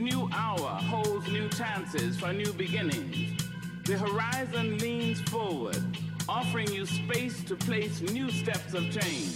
new hour holds new chances for new beginnings. The horizon leans forward, offering you space to place new steps of change.